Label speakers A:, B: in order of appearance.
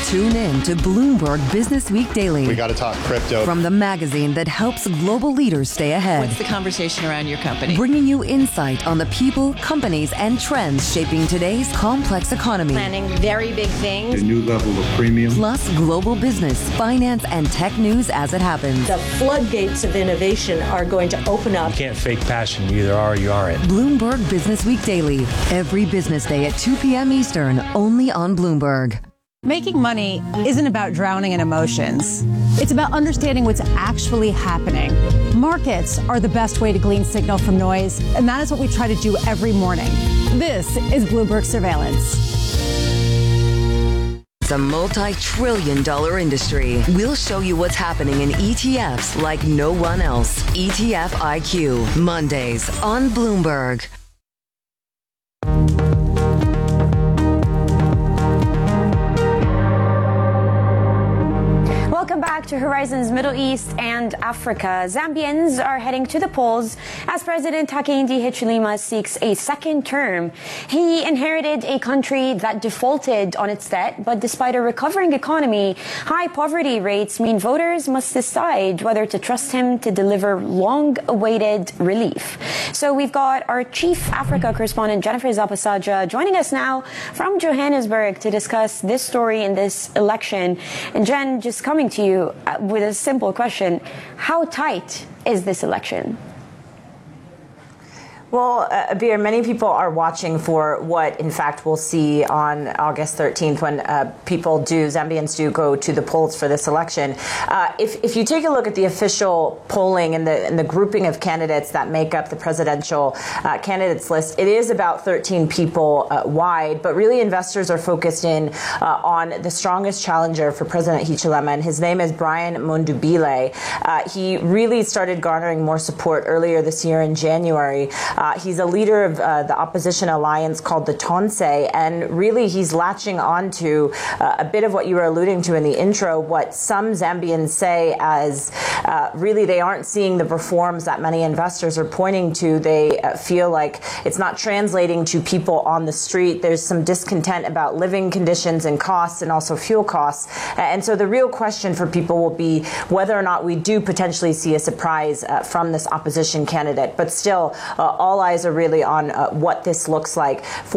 A: Tune in to Bloomberg Business Week Daily.
B: We got to talk crypto.
A: From the magazine that helps global leaders stay ahead.
C: What's the conversation around your company?
A: Bringing you insight on the people, companies, and trends shaping today's complex economy.
D: Planning very big things.
E: A new level of premium.
A: Plus global business, finance, and tech news as it happens.
F: The floodgates of innovation are going to open up.
G: You can't fake passion. You either are or you aren't.
A: Bloomberg Business Week Daily. Every business day at 2 p.m. Eastern, only on Bloomberg.
H: Making money isn't about drowning in emotions. It's about understanding what's actually happening. Markets are the best way to glean signal from noise, and that is what we try to do every morning. This is Bloomberg Surveillance.
A: It's a multi-trillion-dollar industry. We'll show you what's happening in ETFs like no one else. ETF IQ, Mondays on Bloomberg.
D: Welcome back to Horizons Middle East and Africa. Zambians are heading to the polls as President Hakainde Hichilema seeks a second term. He inherited a country that defaulted on its debt, but despite a recovering economy, high poverty rates mean voters must decide whether to trust him to deliver long-awaited relief. So we've got our Chief Africa correspondent Jennifer Zapasaja joining us now from Johannesburg to discuss this story in this election. And Jen, just coming to you with a simple question. How tight is this election?
I: Well, Abir, many people are watching for what, in fact, we'll see on August 13th when Zambians do go to the polls for this election. If you take a look at the official polling and the grouping of candidates that make up the presidential candidates list, it is about 13 people wide, but really investors are focused in on the strongest challenger for President Hichilema, and his name is Brian Mundubile. He really started garnering more support earlier this year in January. He's a leader of the opposition alliance called the Tonse, and really he's latching on to a bit of what you were alluding to in the intro, what some Zambians say as really they aren't seeing the reforms that many investors are pointing to. They feel like it's not translating to people on the street. There's some discontent about living conditions and costs and also fuel costs. And so the real question for people will be whether or not we do potentially see a surprise from this opposition candidate. But still, all eyes are really on what this looks like for